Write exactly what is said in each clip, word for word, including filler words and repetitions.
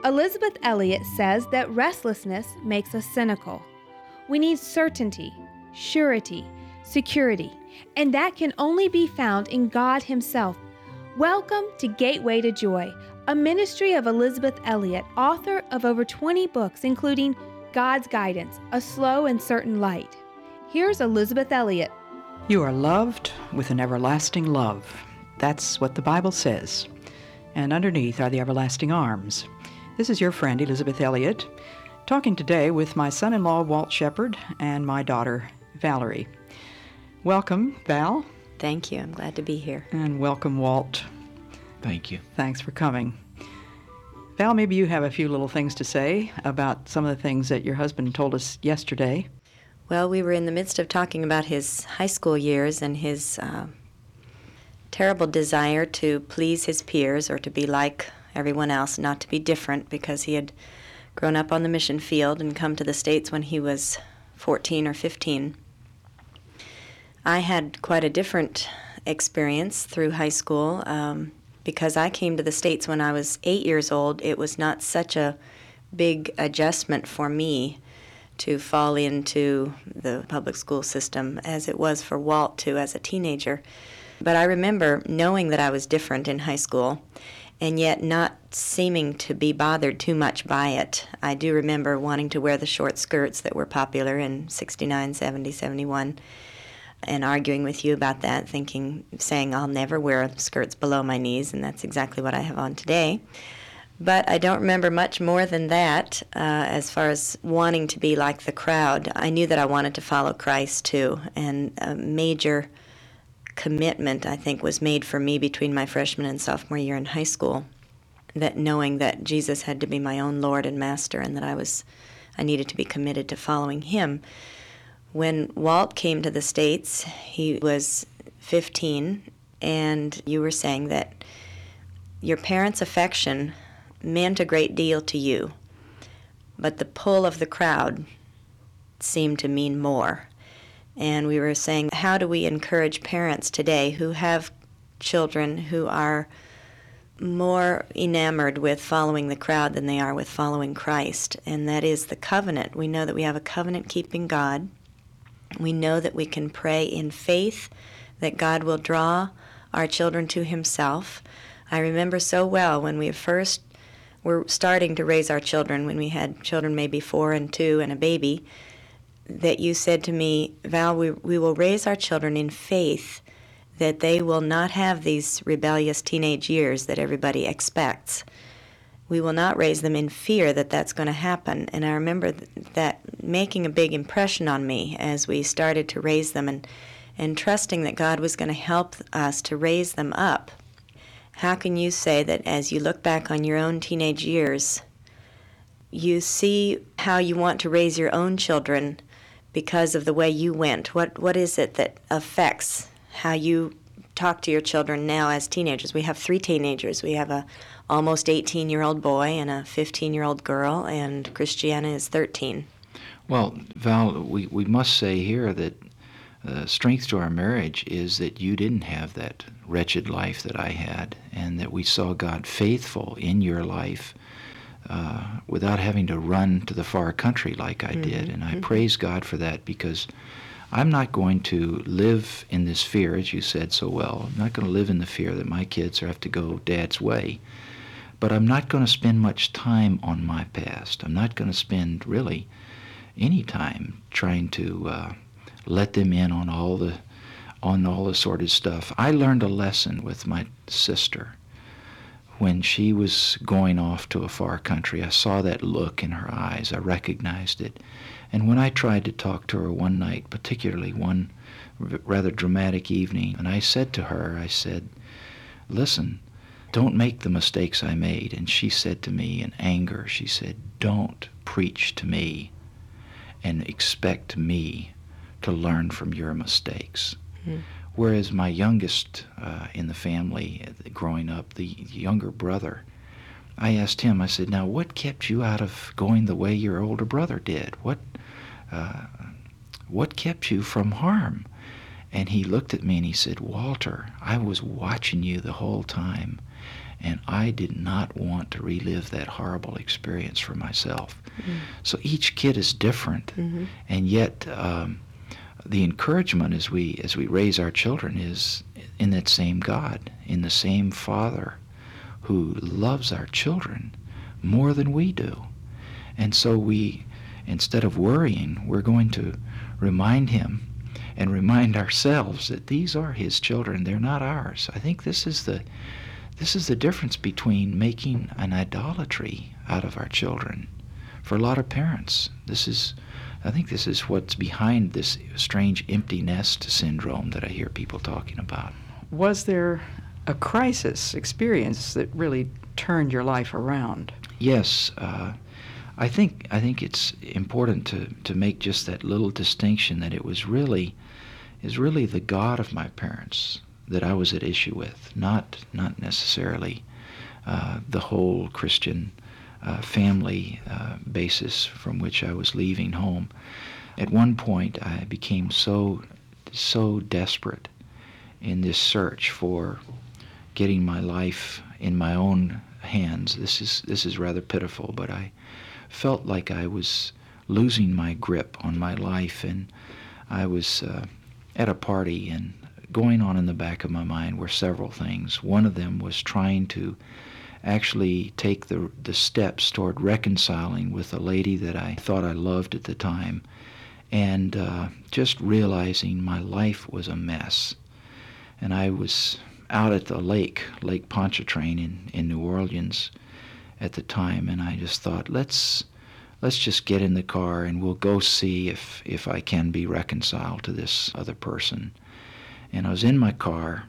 Elizabeth Elliot says that restlessness makes us cynical. We need certainty, surety, security, and that can only be found in God Himself. Welcome to Gateway to Joy, a ministry of Elizabeth Elliot, author of over twenty books, including God's Guidance, A Slow and Certain Light. Here's Elizabeth Elliot. You are loved with an everlasting love. That's what the Bible says. And underneath are the everlasting arms. This is your friend, Elizabeth Elliot, talking today with my son-in-law, Walt Shepard, and my daughter, Valerie. Welcome, Val. Thank you. I'm glad to be here. And welcome, Walt. Thank you. Thanks for coming. Val, maybe you have a few little things to say about some of the things that your husband told us yesterday. Well, we were in the midst of talking about his high school years and his uh, terrible desire to please his peers or to be like everyone else, not to be different, because he had grown up on the mission field and come to the States when he was fourteen or fifteen. I had quite a different experience through high school. Um, because I came to the States when I was eight years old, it was not such a big adjustment for me to fall into the public school system as it was for Walt to as a teenager. But I remember knowing that I was different in high school and yet not seeming to be bothered too much by it. I do remember wanting to wear the short skirts that were popular in sixty-nine, seventy, seventy-one, and arguing with you about that, thinking, saying I'll never wear skirts below my knees, and that's exactly what I have on today. But I don't remember much more than that uh, as far as wanting to be like the crowd. I knew that I wanted to follow Christ too, and a major commitment, I think, was made for me between my freshman and sophomore year in high school, that knowing that Jesus had to be my own Lord and Master and that I was, I needed to be committed to following Him. When Walt came to the States, he was fifteen, and you were saying that your parents' affection meant a great deal to you, but the pull of the crowd seemed to mean more. And we were saying, how do we encourage parents today who have children who are more enamored with following the crowd than they are with following Christ? And that is the covenant. We know that we have a covenant-keeping God. We know that we can pray in faith that God will draw our children to Himself. I remember so well when we first were starting to raise our children, when we had children maybe four and two and a baby, that you said to me, Val, we, we will raise our children in faith that they will not have these rebellious teenage years that everybody expects. We will not raise them in fear that that's going to happen. And I remember th- that making a big impression on me as we started to raise them and, and trusting that God was going to help us to raise them up. How can you say that as you look back on your own teenage years, you see how you want to raise your own children because of the way you went? What What is it that affects how you talk to your children now as teenagers? We have three teenagers. We have a almost eighteen-year-old boy and a fifteen-year-old girl, and Christiana is thirteen. Well, Val, we, we must say here that the strength to our marriage is that you didn't have that wretched life that I had, and that we saw God faithful in your life uh, without having to run to the far country like I mm-hmm. did. And I mm-hmm. praise God for that, because I'm not going to live in this fear, as you said so well. I'm not going to live in the fear that my kids have to go Dad's way. But I'm not going to spend much time on my past. I'm not going to spend really any time trying to uh, let them in on all the on all the sordid stuff. I learned a lesson with my sister when she was going off to a far country. I saw that look in her eyes. I recognized it. And when I tried to talk to her one night, particularly one r- rather dramatic evening, and I said to her, I said, listen, don't make the mistakes I made. And she said to me in anger, she said, don't preach to me and expect me to learn from your mistakes. Mm. Whereas my youngest uh, in the family, uh, growing up, the younger brother, I asked him, I said, now what kept you out of going the way your older brother did? What, uh, what kept you from harm? And he looked at me and he said, Walter, I was watching you the whole time, And I did not want to relive that horrible experience for myself. Mm-hmm. So each kid is different, mm-hmm. and yet um, the encouragement as we as we raise our children is in that same God, in the same Father who loves our children more than we do. And so we, instead of worrying, we're going to remind him and remind ourselves that these are his children, they're not ours. I think this is the This is the difference between making an idolatry out of our children. For a lot of parents, this is, I think this is what's behind this strange empty nest syndrome that I hear people talking about. Was there a crisis experience that really turned your life around? Yes, uh, I think I think it's important to, to make just that little distinction that it was really, is really the God of my parents that I was at issue with, not not necessarily uh, the whole Christian uh, family uh, basis from which I was leaving home. At one point, I became so so desperate in this search for getting my life in my own hands. This is this is rather pitiful, but I felt like I was losing my grip on my life, and I was uh, at a party, and going on in the back of my mind were several things. One of them was trying to actually take the the steps toward reconciling with a lady that I thought I loved at the time, and uh, just realizing my life was a mess. And I was out at the lake, Lake Pontchartrain in, in New Orleans at the time, and I just thought, let's let's just get in the car and we'll go see if, if I can be reconciled to this other person. And I was in my car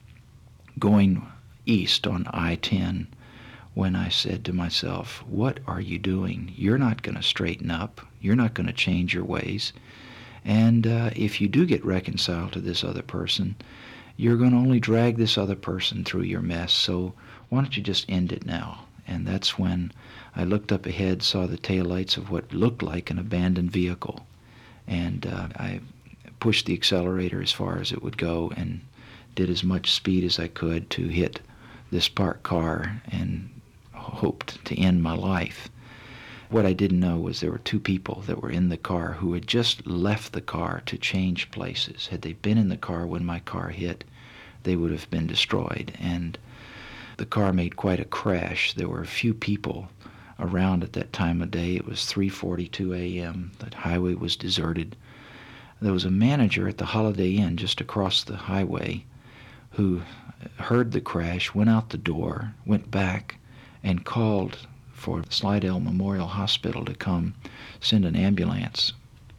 going east on I ten when I said to myself, what are you doing? You're not going to straighten up. You're not going to change your ways. And uh, if you do get reconciled to this other person, you're going to only drag this other person through your mess. So why don't you just end it now? And that's when I looked up ahead, saw the taillights of what looked like an abandoned vehicle. And uh, I pushed the accelerator as far as it would go and did as much speed as I could to hit this parked car and hoped to end my life. What I didn't know was there were two people that were in the car who had just left the car to change places. Had they been in the car when my car hit, they would have been destroyed. And the car made quite a crash. There were a few people around at that time of day. It was three forty-two a.m. The highway was deserted. There was a manager at the Holiday Inn just across the highway who heard the crash, went out the door, went back, and called for Slidell Memorial Hospital to come send an ambulance.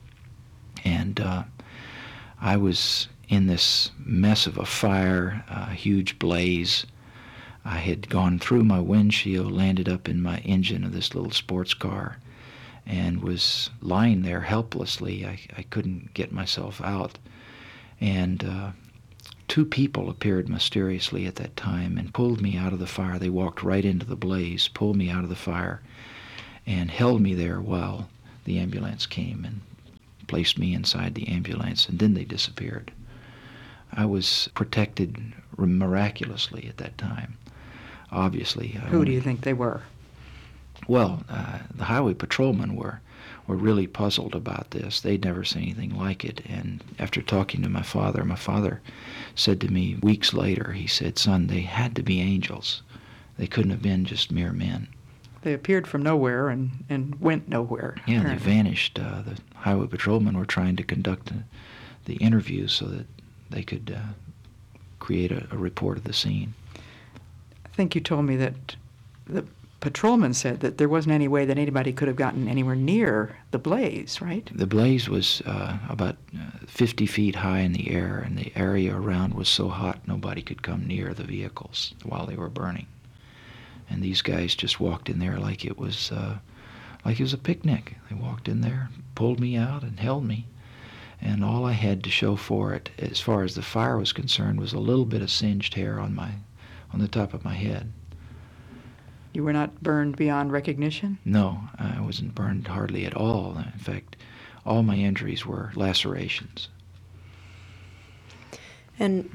And uh, I was in this mess of a fire, a huge blaze. I had gone through my windshield, landed up in my engine of this little sports car, and was lying there helplessly. I, I couldn't get myself out. And uh, two people appeared mysteriously at that time and pulled me out of the fire. They walked right into the blaze, pulled me out of the fire, and held me there while the ambulance came and placed me inside the ambulance, and then they disappeared. I was protected miraculously at that time, obviously. I Who only, do you think they were? Well, uh, the highway patrolmen were, were really puzzled about this. They'd never seen anything like it. And after talking to my father, my father said to me weeks later, he said, son, they had to be angels. They couldn't have been just mere men. They appeared from nowhere and, and went nowhere. Yeah, apparently. they vanished. Uh, the highway patrolmen were trying to conduct a, the interviews so that they could uh, create a, a report of the scene. I think you told me that the patrolman said that there wasn't any way that anybody could have gotten anywhere near the blaze, right? The blaze was uh, about uh, fifty feet high in the air, and the area around was so hot nobody could come near the vehicles while they were burning. And these guys just walked in there like it was uh, like it was a picnic. They walked in there, pulled me out, and held me. And all I had to show for it, as far as the fire was concerned, was a little bit of singed hair on my on the top of my head. You were not burned beyond recognition? No, I wasn't burned hardly at all. In fact, all my injuries were lacerations. And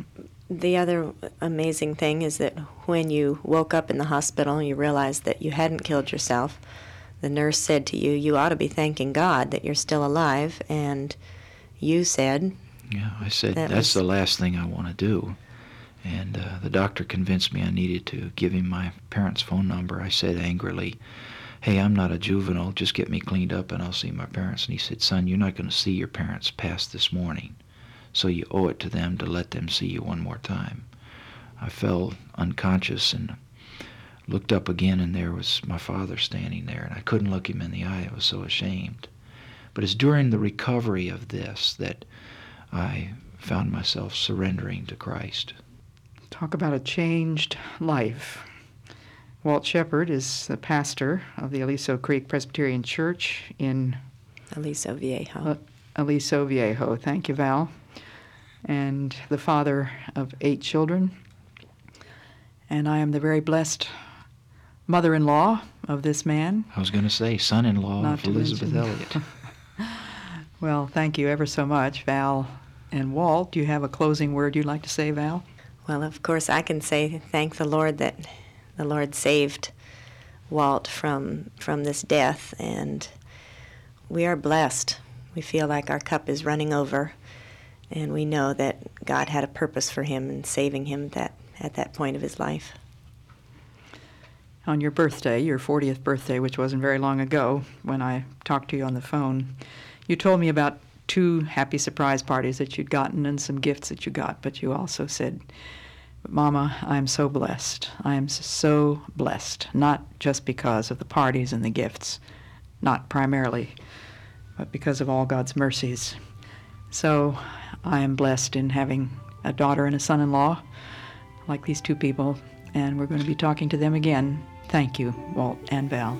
The other amazing thing is that when you woke up in the hospital and you realized that you hadn't killed yourself, the nurse said to you, you ought to be thanking God that you're still alive, and you said... Yeah, I said, that that's was, the last thing I want to do. And uh, the doctor convinced me I needed to give him my parents' phone number. I said angrily, hey, I'm not a juvenile, just get me cleaned up and I'll see my parents. And he said, son, you're not going to see your parents past this morning, so you owe it to them to let them see you one more time. I fell unconscious and looked up again, and there was my father standing there, and I couldn't look him in the eye. I was so ashamed. But it's during the recovery of this that I found myself surrendering to Christ. Talk about a changed life. Walt Shepard is the pastor of the Aliso Creek Presbyterian Church in Aliso Viejo. Uh, Aliso Viejo. Thank you, Val. And the father of eight children. And I am the very blessed mother-in-law of this man. I was going to say son-in-law Not of to Elizabeth mention- Elliot. Well, thank you ever so much, Val and Walt. Do you have a closing word you'd like to say, Val? Well, of course, I can say thank the Lord that the Lord saved Walt from from this death, and we are blessed. We feel like our cup is running over, and we know that God had a purpose for him in saving him that at that point of his life. On your birthday, your fortieth birthday, which wasn't very long ago, when I talked to you on the phone, you told me about two happy surprise parties that you'd gotten and some gifts that you got, but you also said, Mama, I'm so blessed. I am so blessed, not just because of the parties and the gifts, not primarily, but because of all God's mercies. So I am blessed in having a daughter and a son-in-law like these two people, and we're going to be talking to them again. Thank you, Walt and Val.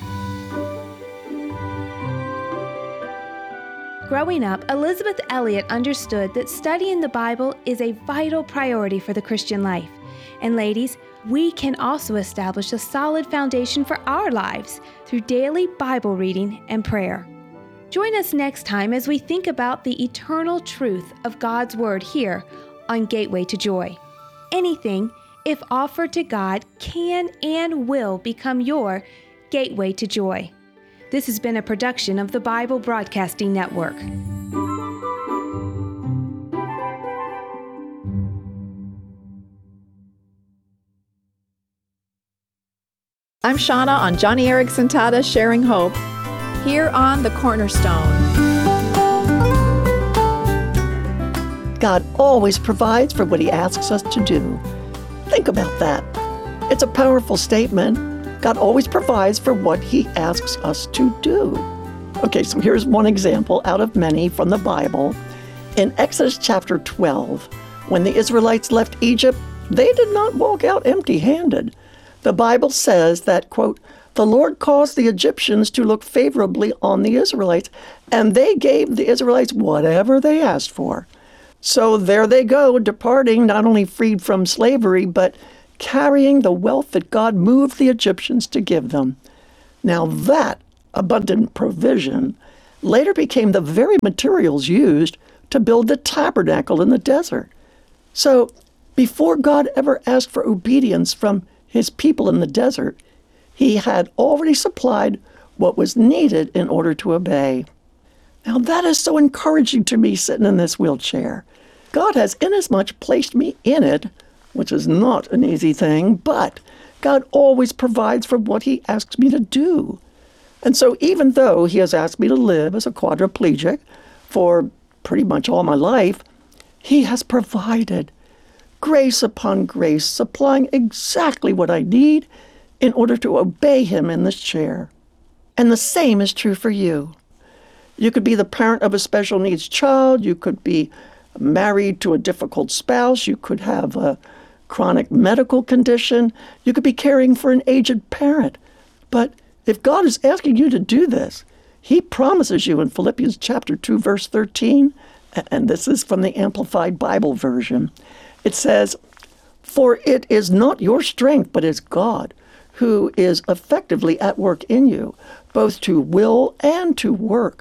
Growing up, Elizabeth Elliot understood that studying the Bible is a vital priority for the Christian life. And ladies, we can also establish a solid foundation for our lives through daily Bible reading and prayer. Join us next time as we think about the eternal truth of God's Word here on Gateway to Joy. Anything, if offered to God, can and will become your gateway to joy. This has been a production of the Bible Broadcasting Network. I'm Shauna on Johnny Erickson Tata Sharing Hope, here on The Cornerstone. God always provides for what He asks us to do. Think about that. It's a powerful statement. God always provides for what He asks us to do. Okay, so here's one example out of many from the Bible. In Exodus chapter twelve, when the Israelites left Egypt, they did not walk out empty-handed. The Bible says that, quote, the Lord caused the Egyptians to look favorably on the Israelites, and they gave the Israelites whatever they asked for. So there they go, departing, not only freed from slavery, but carrying the wealth that God moved the Egyptians to give them. Now that abundant provision later became the very materials used to build the tabernacle in the desert. So before God ever asked for obedience from His people in the desert, He had already supplied what was needed in order to obey. Now that is so encouraging to me sitting in this wheelchair. God has inasmuch placed me in it, which is not an easy thing, but God always provides for what He asks me to do. And so even though He has asked me to live as a quadriplegic for pretty much all my life, He has provided grace upon grace, supplying exactly what I need in order to obey Him in this chair. And the same is true for you. You could be the parent of a special needs child. You could be married to a difficult spouse. You could have a chronic medical condition. You could be caring for an aged parent. But if God is asking you to do this, He promises you in Philippians chapter two, verse thirteen, and this is from the Amplified Bible version. It says, for it is not your strength, but is God, who is effectively at work in you, both to will and to work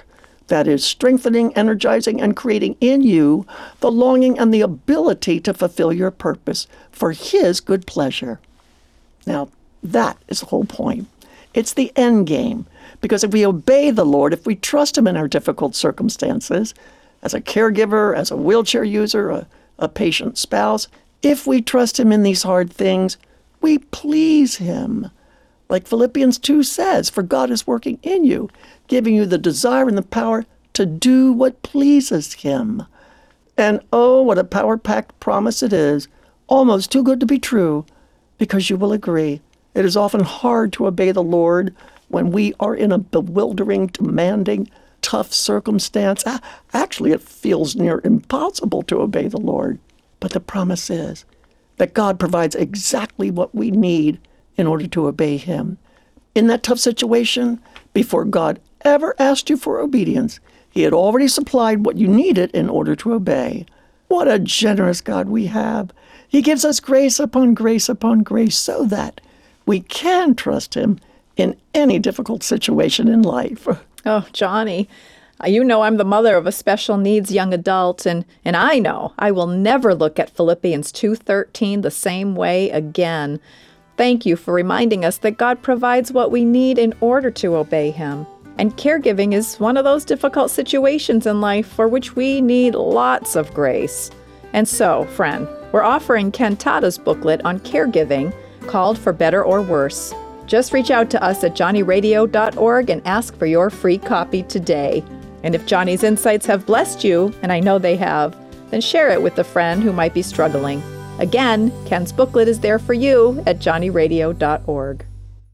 that is strengthening, energizing, and creating in you the longing and the ability to fulfill your purpose for His good pleasure. Now, that is the whole point. It's the end game. Because if we obey the Lord, if we trust Him in our difficult circumstances, as a caregiver, as a wheelchair user, a, a patient spouse, if we trust Him in these hard things, we please Him. Like Philippians two says, for God is working in you, giving you the desire and the power to do what pleases Him. And oh, what a power-packed promise it is, almost too good to be true, because you will agree. It is often hard to obey the Lord when we are in a bewildering, demanding, tough circumstance. Actually, it feels near impossible to obey the Lord. But the promise is that God provides exactly what we need in order to obey Him. In that tough situation, before God ever asked you for obedience, He had already supplied what you needed in order to obey. What a generous God we have. He gives us grace upon grace upon grace so that we can trust Him in any difficult situation in life. Oh, Johnny, you know I'm the mother of a special needs young adult, and, and I know I will never look at Philippians two thirteen the same way again. Thank you for reminding us that God provides what we need in order to obey Him. And caregiving is one of those difficult situations in life for which we need lots of grace. And so, friend, we're offering Ken Tada's booklet on caregiving called For Better or Worse. Just reach out to us at johnny radio dot org and ask for your free copy today. And if Johnny's insights have blessed you, and I know they have, then share it with a friend who might be struggling. Again, Ken's booklet is there for you at johnny radio dot org.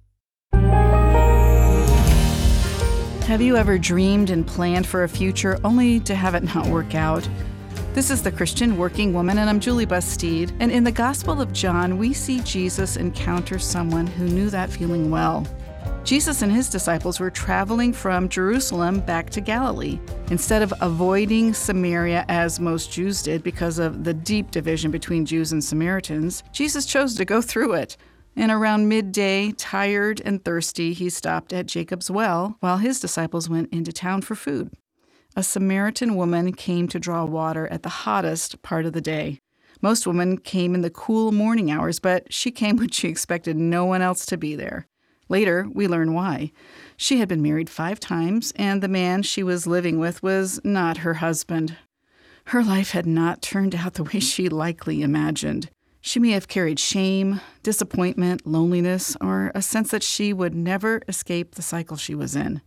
Have you ever dreamed and planned for a future only to have it not work out? This is The Christian Working Woman, and I'm Julie Bastide. And in the Gospel of John, we see Jesus encounter someone who knew that feeling well. Jesus and His disciples were traveling from Jerusalem back to Galilee. Instead of avoiding Samaria as most Jews did because of the deep division between Jews and Samaritans, Jesus chose to go through it. And around midday, tired and thirsty, He stopped at Jacob's well while His disciples went into town for food. A Samaritan woman came to draw water at the hottest part of the day. Most women came in the cool morning hours, but she came when she expected no one else to be there. Later, we learn why. She had been married five times, and the man she was living with was not her husband. Her life had not turned out the way she likely imagined. She may have carried shame, disappointment, loneliness, or a sense that she would never escape the cycle she was in.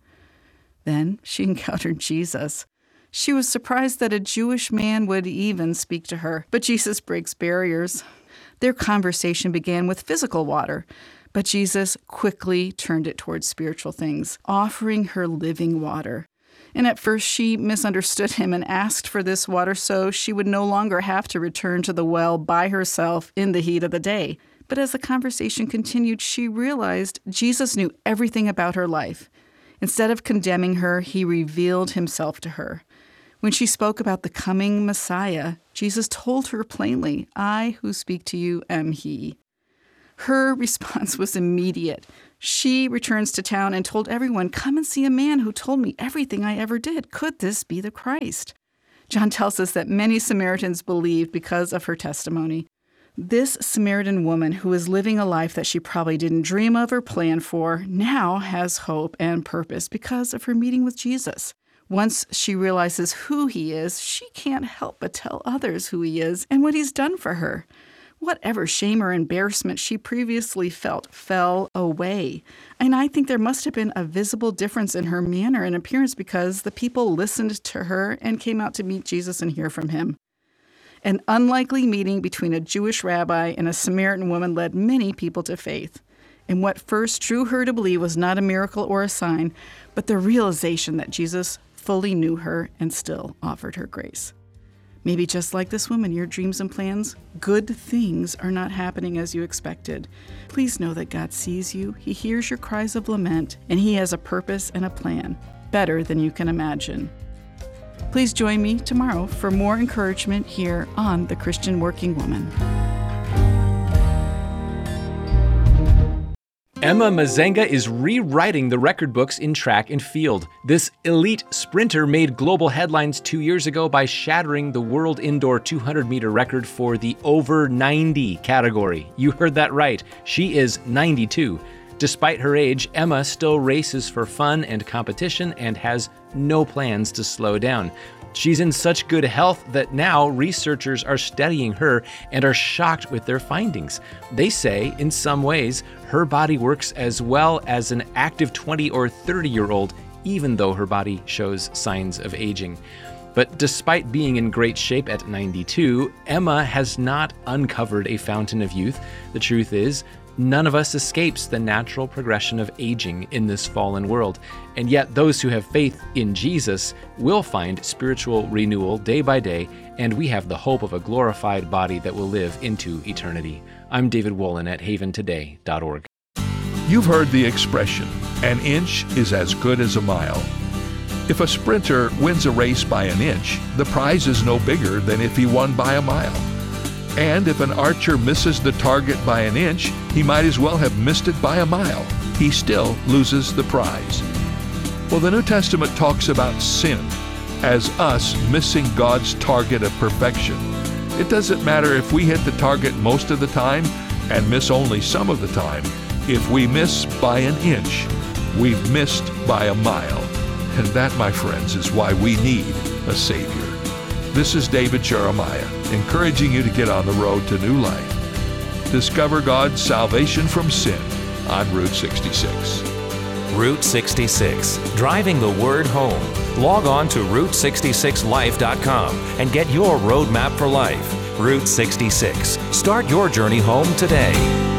Then she encountered Jesus. She was surprised that a Jewish man would even speak to her, but Jesus breaks barriers. Their conversation began with physical water, but Jesus quickly turned it towards spiritual things, offering her living water. And at first she misunderstood Him and asked for this water so she would no longer have to return to the well by herself in the heat of the day. But as the conversation continued, she realized Jesus knew everything about her life. Instead of condemning her, He revealed Himself to her. When she spoke about the coming Messiah, Jesus told her plainly, "I who speak to you am He." Her response was immediate. She returns to town and told everyone, "Come and see a man who told me everything I ever did. Could this be the Christ?" John tells us that many Samaritans believed because of her testimony. This Samaritan woman, who is living a life that she probably didn't dream of or plan for, now has hope and purpose because of her meeting with Jesus. Once she realizes who He is, she can't help but tell others who He is and what He's done for her. Whatever shame or embarrassment she previously felt fell away. And I think there must have been a visible difference in her manner and appearance because the people listened to her and came out to meet Jesus and hear from Him. An unlikely meeting between a Jewish rabbi and a Samaritan woman led many people to faith. And what first drew her to believe was not a miracle or a sign, but the realization that Jesus fully knew her and still offered her grace. Maybe just like this woman, your dreams and plans, good things are not happening as you expected. Please know that God sees you, He hears your cries of lament, and He has a purpose and a plan, better than you can imagine. Please join me tomorrow for more encouragement here on The Christian Working Woman. Emma Mazenga is rewriting the record books in track and field. This elite sprinter made global headlines two years ago by shattering the world indoor two hundred meter record for the over ninety category. You heard that right. She is ninety-two. Despite her age, Emma still races for fun and competition and has no plans to slow down. She's in such good health that now researchers are studying her and are shocked with their findings. They say, in some ways, her body works as well as an active twenty or thirty-year-old, even though her body shows signs of aging. But despite being in great shape at ninety-two, Emma has not uncovered a fountain of youth. The truth is, none of us escapes the natural progression of aging in this fallen world. And yet those who have faith in Jesus will find spiritual renewal day by day, and we have the hope of a glorified body that will live into eternity. I'm David Wolin at haven today dot org. You've heard the expression, an inch is as good as a mile. If a sprinter wins a race by an inch, the prize is no bigger than if he won by a mile. And if an archer misses the target by an inch, he might as well have missed it by a mile. He still loses the prize. Well, the New Testament talks about sin as us missing God's target of perfection. It doesn't matter if we hit the target most of the time and miss only some of the time. If we miss by an inch, we've missed by a mile. And that, my friends, is why we need a Savior. This is David Jeremiah, encouraging you to get on the road to new life. Discover God's salvation from sin on Route sixty-six. Route sixty-six, driving the word home. Log on to route sixty-six life dot com and get your roadmap for life. Route sixty-six. Start your journey home today.